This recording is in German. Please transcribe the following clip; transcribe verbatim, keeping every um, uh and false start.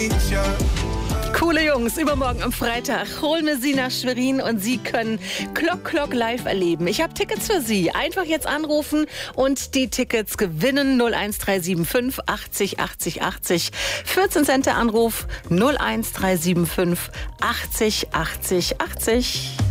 Coole Jungs, übermorgen am Freitag holen wir sie nach Schwerin und Sie können Clock Clock live erleben. Ich habe Tickets für Sie. Einfach jetzt anrufen und die Tickets gewinnen. null eins drei sieben fünf achtzig achtzig achtzig. vierzehn Cent der Anruf null eins drei sieben fünf achtzig achtzig achtzig.